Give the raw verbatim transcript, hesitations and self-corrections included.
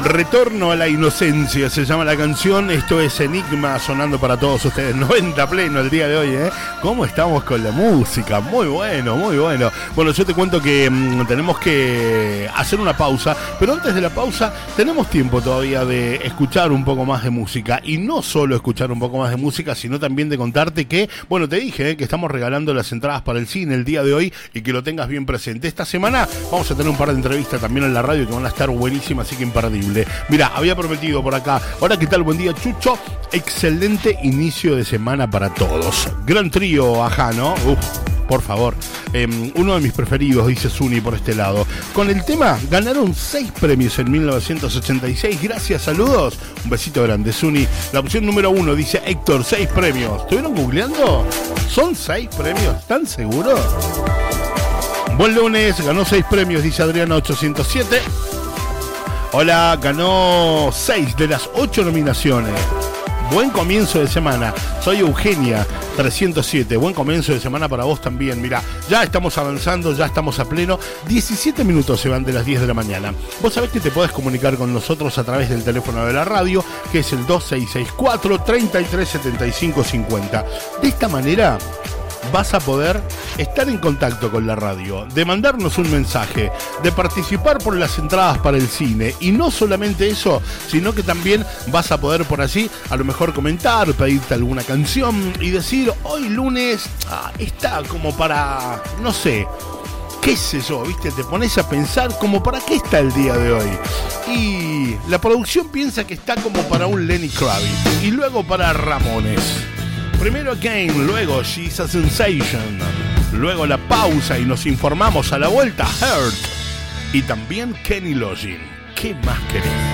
Retorno a la inocencia se llama la canción. Esto es Enigma sonando para todos ustedes. noventa pleno el día de hoy, ¿eh? ¿Cómo estamos con la música? Muy bueno, muy bueno. Bueno, yo te cuento que mmm, tenemos que hacer una pausa, pero antes de la pausa tenemos tiempo todavía de escuchar un poco más de música. Y no solo escuchar un poco más de música, sino también de contarte que, bueno, te dije ¿eh? que estamos regalando las entradas para el cine el día de hoy y que lo tengas bien presente. Esta semana vamos a tener un par de entrevistas también en la radio que van a estar buenísimas, así que imperdible. Mira, había prometido por acá. Hola, ¿qué tal? Buen día, Chucho. Excelente inicio de semana para todos. Gran trío, ajá, ¿no? Uf, por favor. Eh, uno de mis preferidos, dice Zuni por este lado. Con el tema ganaron seis premios en mil novecientos ochenta y seis. Gracias, saludos. Un besito grande, Zuni. La opción número uno dice Héctor, seis premios. ¿Estuvieron googleando? ¿Son seis premios? ¿Están seguros? Buen lunes, ganó seis premios, dice Adriana ochocientos siete. Hola, ganó seis de las ocho nominaciones. Buen comienzo de semana. Soy Eugenia trescientos siete. Buen comienzo de semana para vos también. Mirá, ya estamos avanzando, ya estamos a pleno. diecisiete minutos se van de las diez de la mañana. Vos sabés que te podés comunicar con nosotros a través del teléfono de la radio, que es el dos seis seis cuatro, tres tres siete cinco cinco cero. De esta manera vas a poder estar en contacto con la radio, de mandarnos un mensaje, de participar por las entradas para el cine. Y no solamente eso, sino que también vas a poder por allí a lo mejor comentar, pedirte alguna canción y decir, hoy lunes ah, está como para, no sé, qué sé yo, ¿viste? Te pones a pensar como para qué está el día de hoy. Y la producción piensa que está como para un Lenny Kravitz y luego para Ramones. Primero Kane, luego She's a Sensation, luego la pausa y nos informamos a la vuelta Hurt y también Kenny Loggins. ¿Qué más querés?